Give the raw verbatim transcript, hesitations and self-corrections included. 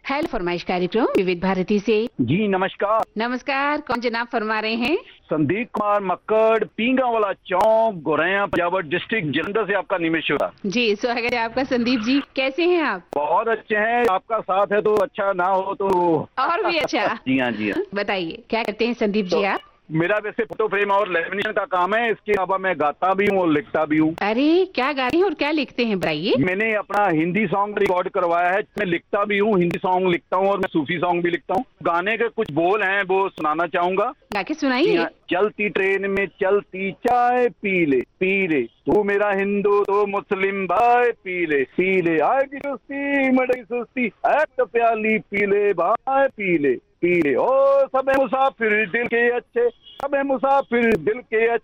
Hello फरमाइश कार्यक्रम विविध भारती से। जी नमस्कार। नमस्कार, कौन जनाब फरमा रहे हैं? संदीप कुमार मक्कड़, पींगा वाला चौक, गोरैया पंजाब डिस्ट्रिक्ट जलंधर से आपका निमेश हो रहा। जी स्वागत है आपका संदीप जी, कैसे हैं आप? बहुत अच्छे हैं, आपका साथ है तो अच्छा, ना हो तो और भी अच्छा। जी हाँ जी हाँ। बताइए क्या करते हैं संदीप तो जी आप? मेरा वैसे फोटो फ्रेम और लेमिनेशन का काम है, इसके अलावा मैं गाता भी हूँ और लिखता भी हूँ। अरे क्या गाते हैं और क्या लिखते हैं बताइए। मैंने अपना हिंदी सॉन्ग रिकॉर्ड करवाया है, मैं लिखता भी हूँ, हिंदी सॉन्ग लिखता हूँ और मैं सूफी सॉन्ग भी लिखता हूँ। गाने के कुछ बोल हैं वो सुनाना चाहूंगा। गा के सुनाइए। चलती ट्रेन में चलती चाय पी ले पी ले, तू मेरा हिंदू तो मुस्लिम भाई पी ले पी ले, आएगी सुस्ती मड़ी सुस्ती, एक प्याली पी ले भाई पी ले पी ले। ओ सब मुसाफिर दिल के अच्छे, सब मुसाफिर दिल के अच्छे।